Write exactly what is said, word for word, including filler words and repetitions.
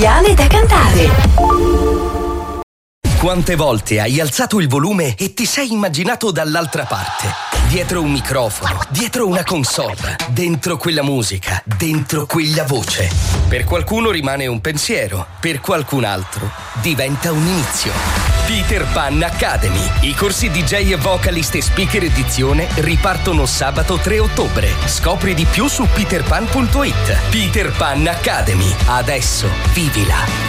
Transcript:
da cantare. Quante volte hai alzato il volume e ti sei immaginato dall'altra parte? Dietro un microfono, dietro una console, dentro quella musica, dentro quella voce. Per qualcuno rimane un pensiero, per qualcun altro diventa un inizio. Peter Pan Academy. I corsi D J e vocalist e speaker edizione ripartono sabato tre ottobre. Scopri di più su peter pan punto it. Peter Pan Academy. Adesso vivila.